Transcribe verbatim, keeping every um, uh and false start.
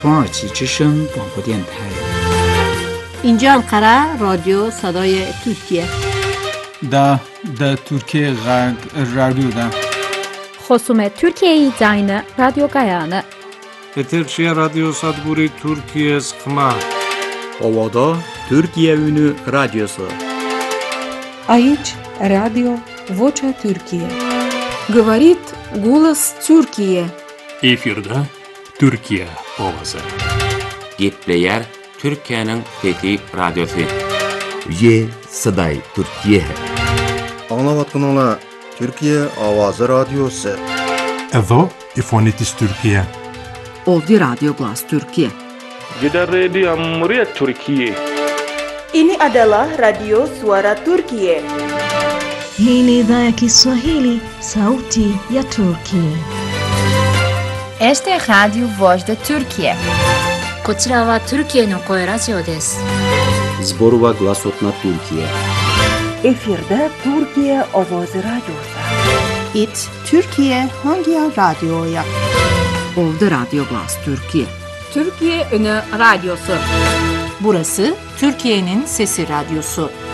土耳其之声广播电台。 اینجا انقره رادیو صدای ترکیه. دا دا ترکیه غرب رادیو دا. خصوم ترکیه زاین رادیو گایانه. Eterşehir Radyo Sadburi Türkiye Sıkma. Ovada Türkiye Ünü Radyosu. Aici Radio Vocea Türkiye. Говорит голос Türkiye. Efirde Türkiye Ovası. Gepleyer Türkiye'nin Fethi Radyosu. Ye Saday Türkiye. Anlavatkanlar Türkiye Avazı Radyosu. Evo İfonitis Türkiye. Ovdi Radyo Glas Türkiye. Gider Radio Cumhuriyet Türkiye. Ini adalah Radio Suara Turkiye. Hii ni idhaa ya Kiswahili, Sauti ya Turkiye. Este Radio Voz de Turkiye. こちらはトルキエの声ラジオです。 Zborova Glasotna Türkiye. Efirde Türkiye Avazı Radyosu. It Türkiye Hangi Radyo'ya? Ovdi Radyo Glas Türkiye. Türkiye Ünü Radyosu. Burası Türkiye'nin Sesi Radyosu.